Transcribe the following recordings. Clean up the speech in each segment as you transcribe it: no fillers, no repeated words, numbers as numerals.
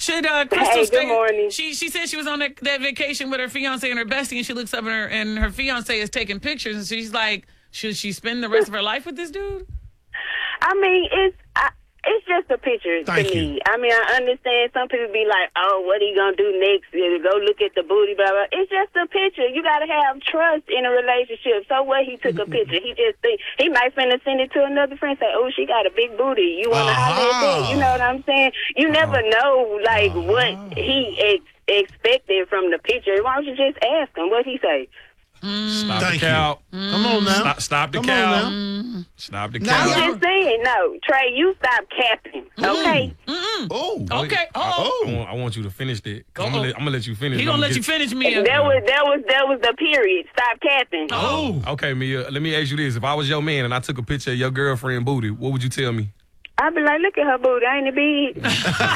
Should Crystal Hey, stay? good morning. She said she was on that vacation with her fiance and her bestie, and she looks up and her fiance is taking pictures, and she's like, should she spend the rest of her life with this dude? I mean, it's just a picture to me. I mean, I understand some people be like, oh, what are you going to do next? Go look at the booty, blah, blah. It's just a picture. You got to have trust in a relationship. So what, he took a picture. He just think, he might finna send it to another friend, say, oh, she got a big booty. You want to holler at that? You know what I'm saying? You never know, like, what he expected from the picture. Why don't you just ask him what he say? Stop the count. Come on now. Stop the count. Stop the I'm count. just saying, no, Trey, you stop capping, okay? Oh. Okay. I want you to finish that. I'm gonna let you finish. He gonna let you finish, Mia. That was the period. Stop capping. Oh. Okay, Mia. Let me ask you this: if I was your man and I took a picture of your girlfriend booty, what would you tell me? I'd be like, look at her booty, ain't it big?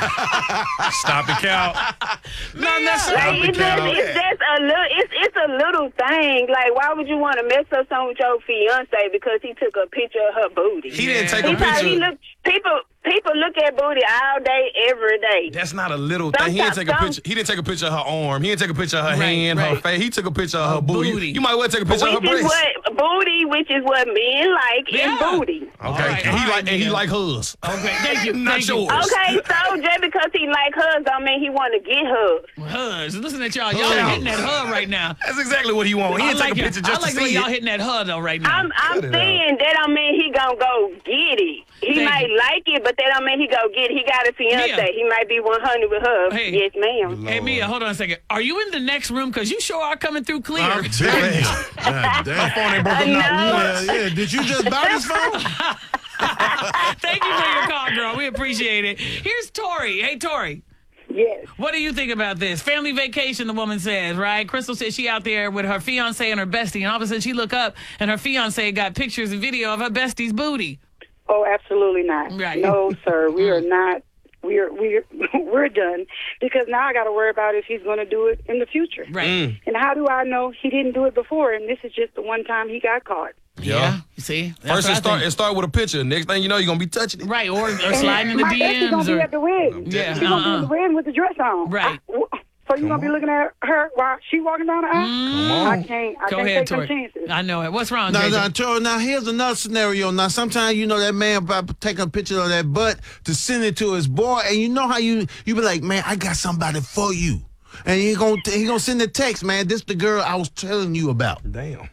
Stop the count. No, that's Like, it's just a little thing. Like, why would you want to mess up something with your fiance because he took a picture of her booty? He didn't take a picture. People look at booty all day, every day. That's not a little thing. He didn't take a picture. He didn't take a picture of her arm. He didn't take a picture of her hand, her face. He took a picture of her booty. You might well take a picture of her breast. Which is what men like in booty. Okay, Right, and he like hers. Okay, thank you. Not yours. Okay, so just because he like hers don't mean he want to get hers. Hugs. Listen at y'all. Y'all are hitting that hug right now. That's exactly what he want. He didn't take a picture just to the way see y'all it. hitting that hug though right now. I'm saying that don't mean he gonna go get it. He might like it, but that don't mean he go get it. He got a fiance. Mia. He might be 100 with her. Hey. Yes, ma'am. Hey, Mia, hold on a second. Are you in the next room? Because you sure are coming through clear. God damn. My phone ain't broken out. Yeah. Did you just buy this phone? Thank you for your call, girl. We appreciate it. Here's Tori. Hey, Tori. Yes. What do you think about this? Family vacation, the woman says, right? Crystal says she out there with her fiance and her bestie, and all of a sudden she look up and her fiance got pictures and video of her bestie's booty. Oh, absolutely not. Right. No, sir. We are not. We're done because now I got to worry about if he's going to do it in the future. Right. And how do I know he didn't do it before? And this is just the one time he got caught. Yeah. You see? First, it start with a picture. Next thing you know, you're going to be touching it. Right, or sliding in the My DMs. going to be at the wedding. Yeah, She's going to be at the wedding with the dress on. Right. So you're going to be looking at her while she walking down the aisle? Come on. I can't Go take ahead, some Tori. chances. I know it. What's wrong, No, JJ? Tori, now here's another scenario. Now, sometimes, that man about taking a picture of that butt to send it to his boy, and you know how you be like, man, I got somebody for you. And he gonna send a text, man, this the girl I was telling you about. Damn.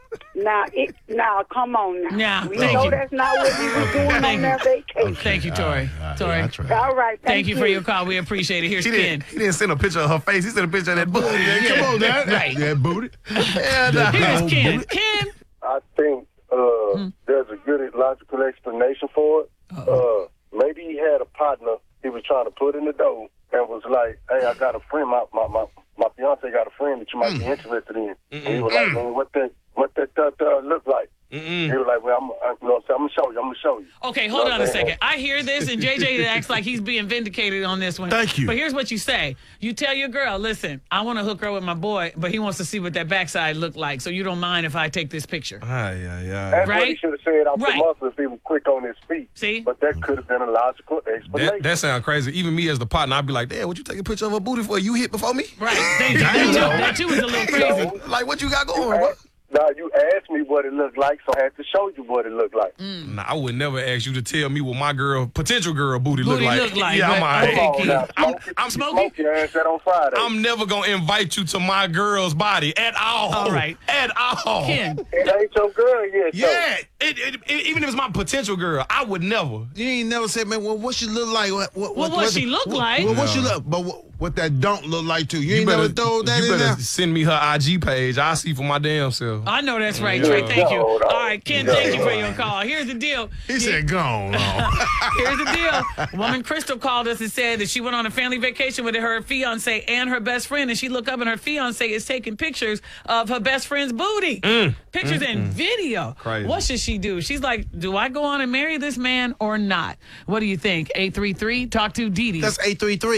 Now, come on now. Yeah, We thank know you. that's not what he was doing on their vacation. Thank you, Tori. Tori. All right. Thank you for your call. We appreciate it. Here's He Ken. didn't send a picture of her face. He sent a picture of that booty. Come on, that. Right. That booty. Here's Ken. Ken. I think there's a good logical explanation for it. Maybe he had a partner he was trying to put in the dough and was like, hey, I got a friend, my fiance got a friend that you might be interested in. And he was like, man, what that look like? He was like, well, I'm gonna show you. Okay, hold on a second. I hear this, and JJ acts like he's being vindicated on this one. Thank you. But here's what you say. You tell your girl, listen, I want to hook her with my boy, but he wants to see what that backside looked like, so you don't mind if I take this picture. That's what he Right? should have said out Right. the muscle if he was quick on his feet. See? But that could have been a logical explanation. That sounds crazy. Even me as the partner, I'd be like, damn, would you take a picture of her booty for you hit before me? Right. Thank you. That too was a little crazy. Like, what you got going, bro? Now, you asked me what it looked like, so I had to show you what it looked like. Nah, I would never ask you to tell me what my potential girl booty look like. Yeah, I'm all right. right. Okay, Now, I'm Smokey? Smoke your ass that on Friday. I'm never gonna invite you to my girl's body at all. All right. At all. Ken. It ain't your girl yet, Yeah. Even if it's my potential girl, I would never. You ain't never said, man, what she look like? What she look like? What she look, but what that don't look like too. You ain't never throw that you in better there? send me her IG page. I'll see for my damn self. I know that's right, Trey. Thank you. No. All right, Ken, thank you for your call. Here's the deal. He said, go on. Here's the deal. Woman Crystal called us and said that she went on a family vacation with her fiance and her best friend, and she looked up and her fiance is taking pictures of her best friend's booty. Pictures and video. Crazy. What should she do? She's like, do I go on and marry this man or not? What do you think? 833, talk to Dee Dee. That's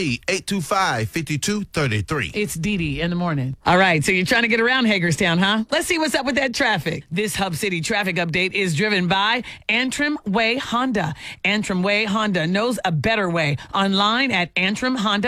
833-825-5233. It's Dee Dee in the morning. All right, so you're trying to get around Hagerstown, huh? Let's see what's up with that traffic. This Hub City traffic update is driven by Antrim Way Honda. Antrim Way Honda knows a better way. Online at Antrim Honda.